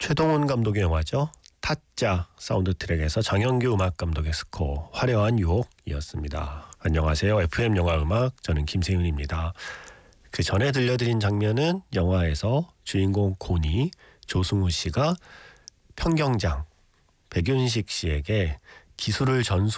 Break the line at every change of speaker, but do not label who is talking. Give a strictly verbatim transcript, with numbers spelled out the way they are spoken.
최동훈 감독의 영화죠. 타짜 사운드 트랙에서 장현규 음악 감독의 스코어 화려한 유혹이었습니다. 안녕하세요. 에프엠 영화 음악, 저는 김세윤입니다. 그 전에 들려드린 장면은 영화에서 주인공 고니 조승우 씨가 평경장 백윤식 씨에게 기술을 전수